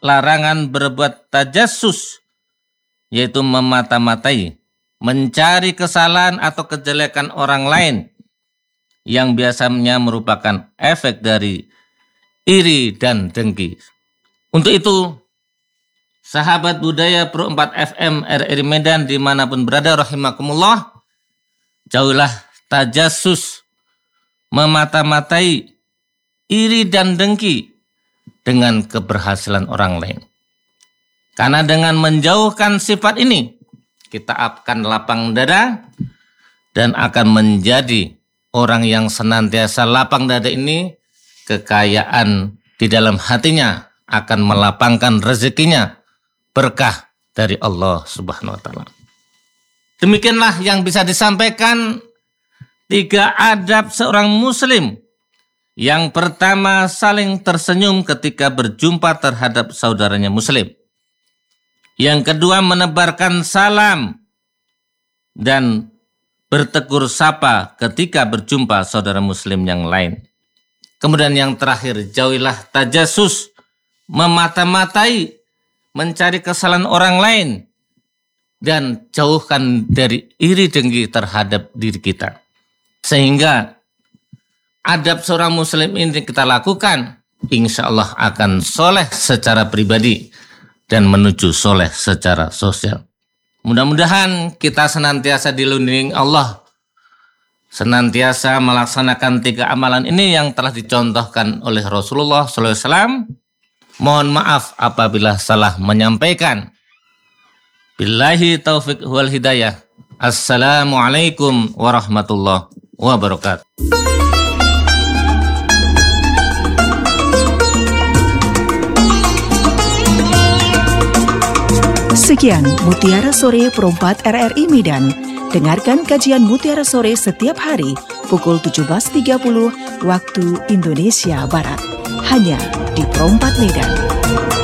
larangan berbuat tajassus, yaitu memata-matai, mencari kesalahan atau kejelekan orang lain yang biasanya merupakan efek dari iri dan dengki. Untuk itu, sahabat budaya Pro 4 FM RRI Medan dimanapun berada rahimakumullah, jauhilah tajassus, memata-matai, iri dan dengki dengan keberhasilan orang lain. Karena dengan menjauhkan sifat ini, kita akan lapang dada dan akan menjadi orang yang senantiasa lapang dada ini, kekayaan di dalam hatinya akan melapangkan rezekinya, berkah dari Allah Subhanahu wa taala. Demikianlah yang bisa disampaikan 3 adab seorang muslim. Yang pertama, saling tersenyum ketika berjumpa terhadap saudaranya muslim. Yang kedua, menebarkan salam dan bertegur sapa ketika berjumpa saudara muslim yang lain. Kemudian yang terakhir, jauhilah tajassus, memata-matai, mencari kesalahan orang lain, dan jauhkan dari iri dengki terhadap diri kita. Sehingga adab seorang muslim ini kita lakukan, insya Allah akan soleh secara pribadi dan menuju soleh secara sosial. Mudah-mudahan kita senantiasa dilindungi Allah, senantiasa melaksanakan 3 amalan ini yang telah dicontohkan oleh Rasulullah SAW. Mohon maaf apabila salah menyampaikan. Billahi taufiq wal hidayah. Assalamualaikum warahmatullahi wabarakatuh. Sekian Mutiara Sore Pro 4 RRI Medan. Dengarkan kajian Mutiara Sore setiap hari pukul 17.30 waktu Indonesia Barat. Hanya di Pro 4 Medan.